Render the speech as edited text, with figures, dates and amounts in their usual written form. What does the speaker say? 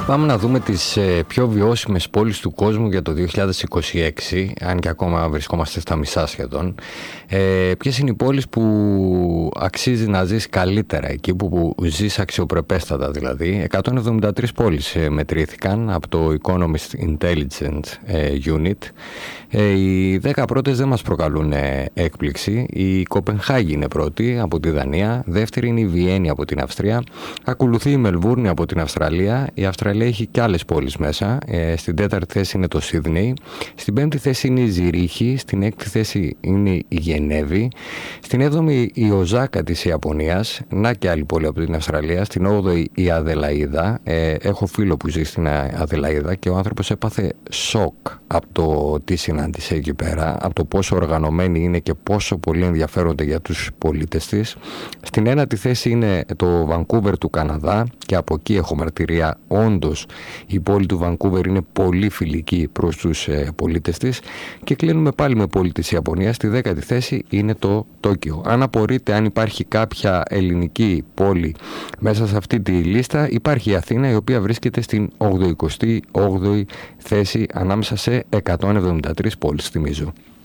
Πάμε να δούμε τις πιο βιώσιμες πόλεις του κόσμου για το 2026, αν και ακόμα βρισκόμαστε στα μισά σχεδόν. Ποιες είναι οι πόλεις που αξίζει να ζεις καλύτερα, εκεί που ζεις αξιοπρεπέστατα δηλαδή. 173 πόλεις μετρήθηκαν από το Economist Intelligence Unit. Οι 10 πρώτες δεν μας προκαλούν έκπληξη. Η Κοπενχάγη είναι πρώτη από τη Δανία, δεύτερη είναι η Βιέννη από την Αυστρία, ακολουθεί η Μελβούρνη από την Αυστραλία. Η Αυστραλία έχει και άλλες πόλεις μέσα. Στην τέταρτη θέση είναι το Σίδνεϊ, στην πέμπτη θέση είναι η Ζηρίχη, στην έκτη θέση είναι η Γενέβη, στην έβδομη η Οζάκα της Ιαπωνίας, να και άλλη πόλη από την Αυστραλία, στην όγδοη η Αδελαΐδα. Έχω φίλο που ζει στην Αδελαΐδα και ο άνθρωπος έπαθε σοκ από το τι συνάντησε εκεί πέρα, από το πόσο οργανωμένη είναι και πόσο πολύ ενδιαφέρονται για τους πολίτες της. Στην ένατη θέση είναι το Βανκούβερ του Καναδά και από εκεί έχω μαρτυρία. Όντως η πόλη του Βανκούβερ είναι πολύ φιλική προς τους πολίτες της. Και κλείνουμε πάλι με πόλη της Ιαπωνίας. Στη 10η θέση είναι το Τόκιο. Αν απορείτε αν υπάρχει κάποια ελληνική πόλη μέσα σε αυτή τη λίστα, υπάρχει η Αθήνα, η οποία βρίσκεται στην 88η θέση ανάμεσα σε 173 πόλεις, θυμίζω.